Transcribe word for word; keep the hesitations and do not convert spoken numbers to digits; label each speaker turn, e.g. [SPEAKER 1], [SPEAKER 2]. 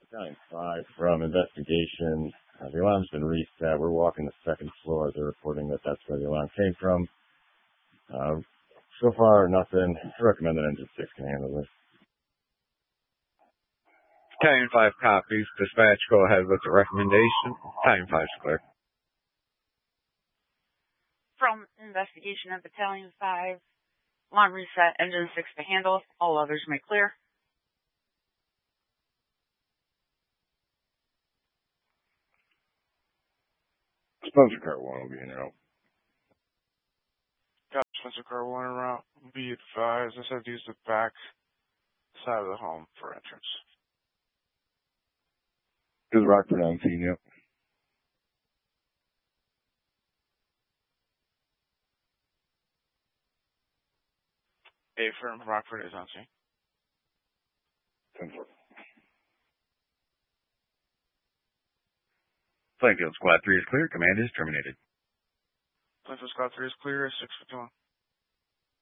[SPEAKER 1] Battalion five from investigation. Uh, the alarm's been reset. We're walking the second floor. They're reporting that that's where the alarm came from. Uh, so far, nothing. I recommend that Engine six can handle this.
[SPEAKER 2] Battalion five copies. Dispatch, go ahead with the recommendation. Battalion five's clear.
[SPEAKER 3] From investigation of Battalion five, alarm reset, Engine six to handle. All others may clear.
[SPEAKER 1] Spencer Car one will be in route.
[SPEAKER 4] Got Spencer Car one en route. Be advised, I said use the back side of the home for entrance.
[SPEAKER 1] Is Rockford on scene yet?
[SPEAKER 4] A firm, Rockford is on scene.
[SPEAKER 1] ten four.
[SPEAKER 5] Plainfield Squad three is clear. Command is terminated.
[SPEAKER 4] Plainfield Squad three is clear. six fifty-one.